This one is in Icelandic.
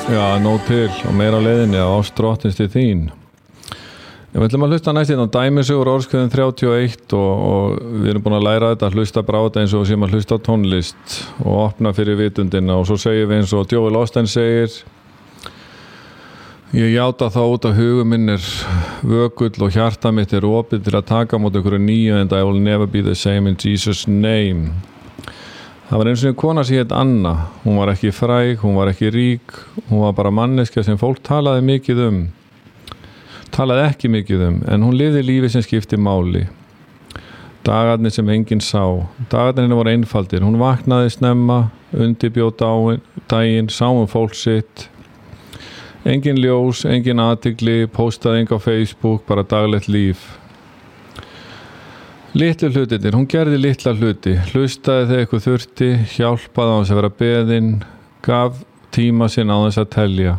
Já, nóg til og meira á leiðinni á ást drottins til þín. Við ætlum að hlusta næst inn á dæmisögur orðskviðin 31 og við erum búin að læra þetta að hlusta bara á þetta eins og sem að hlusta á tónlist og opna fyrir vitundina og svo segjum við eins og Joel Osteen segir: ég játa þá út að hugum minn vökull og hjarta mitt opið til að taka mót einhverju nýju and I will never be the same in Jesus name. Það var eins og kona sem hét Anna. Hún var ekki fræg, hún var ekki rík, hún var bara manneskja sem fólk talaði ekki mikið um, en hún lifði lífi sem skipti máli. Dagarnir sem enginn sá, dagarnir henni voru einfaldir. Hún vaknaði snemma, undirbjó daginn, sá fólk sitt. Engin ljós, engin athygli, póstaði enga á Facebook, bara daglegt líf. Litlu hlutirnir, hún gerði litla hluti, hlustaði þegar eitthvað þurfti, hjálpaði á þess að vera beðin, gaf tíma sinn á þess að telja.